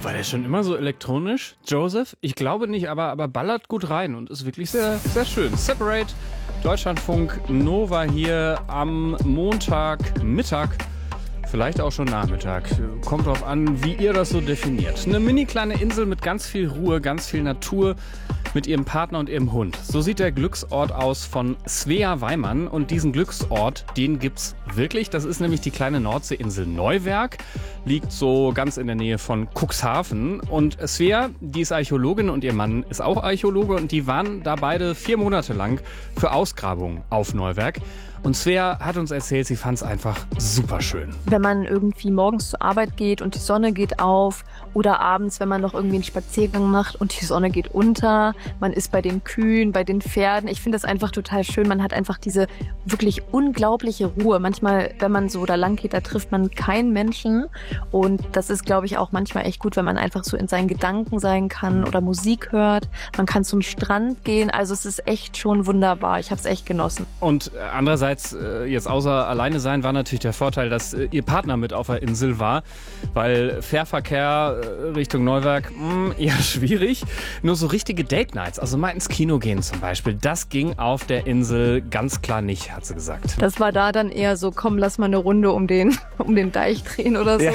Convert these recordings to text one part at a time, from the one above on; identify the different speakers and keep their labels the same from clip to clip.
Speaker 1: War der schon immer so elektronisch, Joseph? Ich glaube nicht, aber ballert gut rein und ist wirklich sehr, sehr schön. Separate, Deutschlandfunk Nova hier am Montagmittag. Vielleicht auch schon Nachmittag. Kommt drauf an, wie ihr das so definiert. Eine mini kleine Insel mit ganz viel Ruhe, ganz viel Natur, mit ihrem Partner und ihrem Hund. So sieht der Glücksort aus von Svea Weimann. Und diesen Glücksort, den gibt's wirklich. Das ist nämlich die kleine Nordseeinsel Neuwerk. Liegt so ganz in der Nähe von Cuxhaven. Und Svea, die ist Archäologin und ihr Mann ist auch Archäologe. Und die waren da beide 4 Monate lang für Ausgrabungen auf Neuwerk. Und Svea hat uns erzählt, sie fand es einfach super schön.
Speaker 2: Wenn man irgendwie morgens zur Arbeit geht und die Sonne geht auf oder abends, wenn man noch irgendwie einen Spaziergang macht und die Sonne geht unter, man ist bei den Kühen, bei den Pferden. Ich finde das einfach total schön. Man hat einfach diese wirklich unglaubliche Ruhe. Manchmal, wenn man so da lang geht, da trifft man keinen Menschen. Und das ist, glaube ich, auch manchmal echt gut, wenn man einfach so in seinen Gedanken sein kann oder Musik hört. Man kann zum Strand gehen. Also es ist echt schon wunderbar. Ich habe es echt genossen.
Speaker 1: Und andererseits, jetzt außer alleine sein, war natürlich der Vorteil, dass ihr Partner mit auf der Insel war, weil Fährverkehr Richtung Neuwerk, eher schwierig. Nur so richtige Date-Nights, also mal ins Kino gehen zum Beispiel, das ging auf der Insel ganz klar nicht, hat sie gesagt.
Speaker 2: Das war da dann eher so, komm, lass mal eine Runde um den Deich drehen oder so. Ja.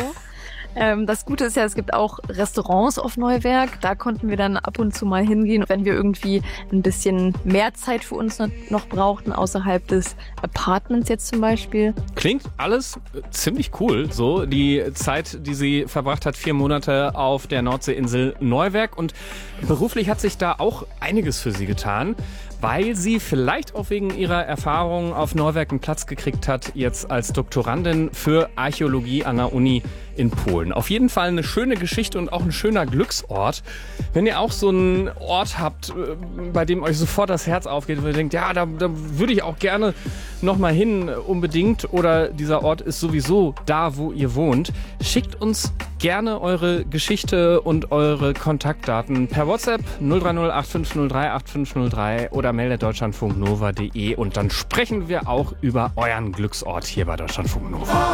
Speaker 2: Das Gute ist ja, es gibt auch Restaurants auf Neuwerk. Da konnten wir dann ab und zu mal hingehen, wenn wir irgendwie ein bisschen mehr Zeit für uns noch brauchten, außerhalb des Apartments jetzt zum Beispiel.
Speaker 1: Klingt alles ziemlich cool, so die Zeit, die sie verbracht hat, 4 Monate auf der Nordseeinsel Neuwerk. Und beruflich hat sich da auch einiges für sie getan, weil sie vielleicht auch wegen ihrer Erfahrungen auf Neuwerk einen Platz gekriegt hat, jetzt als Doktorandin für Archäologie an der Uni in Polen. Auf jeden Fall eine schöne Geschichte und auch ein schöner Glücksort. Wenn ihr auch so einen Ort habt, bei dem euch sofort das Herz aufgeht, wo ihr denkt, ja, da würde ich auch gerne noch mal hin unbedingt, oder dieser Ort ist sowieso da, wo ihr wohnt, schickt uns gerne eure Geschichte und eure Kontaktdaten per WhatsApp 030 8503 8503 oder meldet deutschlandfunknova.de und dann sprechen wir auch über euren Glücksort hier bei Deutschlandfunk Nova.